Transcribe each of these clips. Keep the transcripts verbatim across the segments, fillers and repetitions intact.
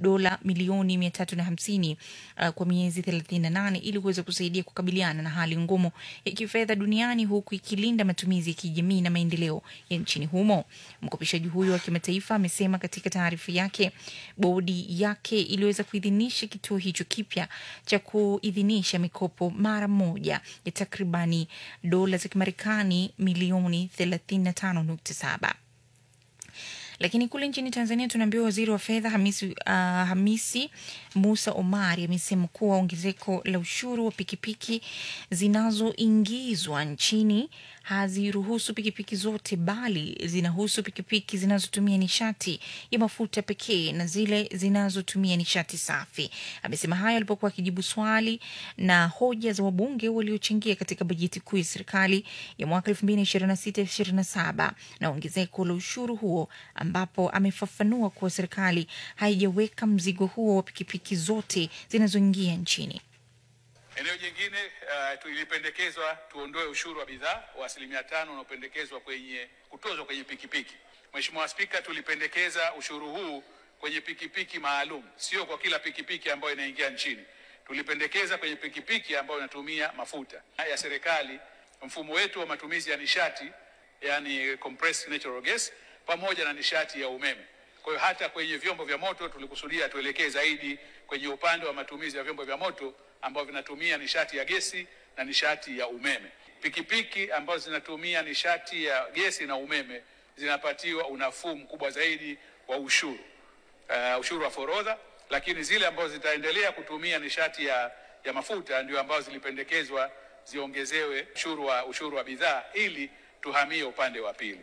dola milioni mia tatu na hamsini uh, kwa miezi thelathini na nane ili kuweza kusaidia kukabiliana na hali ngumu ya kifedha duniani, huku ikilinda matumizi ya kijamii na maendeleo ya nchini humo. Mkopeshaji huyo wa kimataifa amesema katika taarifa yake bodi yake iliweza kuidhinisha kituo hicho kipya cha kuidhinisha mikopo mara moja ya takribani dola za Kimarekani milioni thelathini na tano nukta saba. Lakini kule nchini Tanzania tunaambiwa waziri wa fedha Hamisi, uh, Hamisi Musa Omari amesema kuwa ongezeko la ushuru wa pikipiki zinazoingizwa nchini haziruhusu pikipiki zote, bali zinahusu pikipiki zinazotumia nishati ya mafuta pekee na zile zinazotumia nishati safi. Amesema hayo alipokuwa akijibu swali na hoja za wabunge waliochangia katika bajeti kuu ya serikali ya mwaka elfu mbili ishirini na sita ishirini na saba na ongezeko la ushuru huo, ambapo amefafanua kuwa serikali haijaweka mzigo huo wa pikipiki zote zinazoingia nchini. Eneo jingine uh, tulipendekezwa tuondoe ushuru wa bidhaa wa asilimia tano unaopendekezwa kwenye kutozwa kwenye pikipiki. Mheshimiwa Spika, tulipendekeza ushuru huu kwenye pikipiki maalum, sio kwa kila pikipiki ambayo inaingia nchini. Tulipendekeza kwenye pikipiki ambayo inatumia mafuta ya serikali, mfumo wetu wa matumizi ya nishati, yani compressed natural gas, pamoja na nishati ya umeme. Kwa hiyo hata kwenye vyombo vya moto tulikusudia tuelekee zaidi kwenye upande wa matumizi ya vyombo vya moto ambao vinatumia nishati ya gesi na nishati ya umeme. Pikipiki ambazo zinatumia nishati ya gesi na umeme zinapatiwa unafuu mkubwa zaidi wa ushuru, uh, ushuru wa forodha, lakini zile ambazo zitaendelea kutumia nishati ya, ya mafuta ndio ambazo zilipendekezwa ziongezewe ushuru wa, ushuru wa bidhaa ili tuhamie upande wa pili.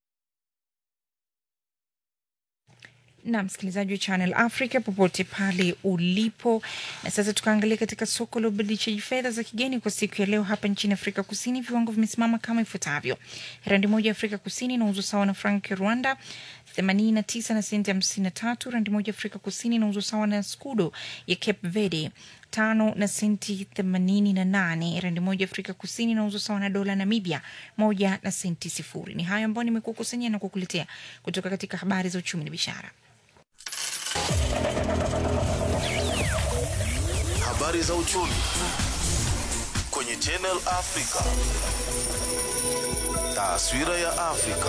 Na msikilizaji wa Channel Africa popote pale ulipo. Na sasa tukaangalia katika soko la ubadilishaji fedha za kigeni kwa siku ya leo hapa nchini Afrika Kusini. Viwango vimesimama kama ifuatavyo. Randi moja ya Afrika Kusini inauzwa sawa na franc ya Rwanda themanini na tisa na senti hamsini na tatu. Randi moja ya Afrika Kusini inauzwa sawa na skudo ya Cape Verde tano na senti themanini na nane. Randi moja Afrika Kusini inauzwa sawa na dola Namibia moja na senti sifuri. Ni hayo ambayo nimekukusanyia na kukuletea kutoka katika habari za uchumi na biashara. Habari za uchumi kwenye Channel Africa. Taswira ya Afrika.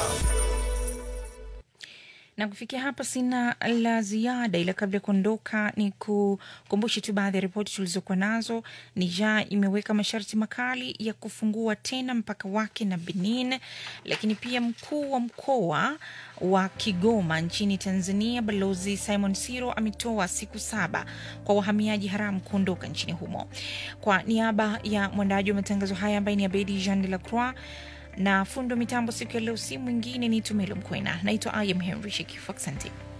Na kufikia hapa sina la ziada, ila kabla ya kuondoka ni kukumbusha tu baadhi ya ripoti tulizokuwa nazo. Niger imeweka masharti makali ya kufungua tena mpaka wake na Benin, lakini pia mkuu wa mkoa wa Kigoma nchini Tanzania Balozi Simon Siro ametoa siku saba kwa wahamiaji haramu kuondoka nchini humo. Kwa niaba ya mwandaji wa matangazo haya ambaye ni Abedi Jean de la Croix na fundo mitambo siku ya leo si mwingine ni Tumelo Mkwena. Naitwa I am Henry Shekifu. Asante.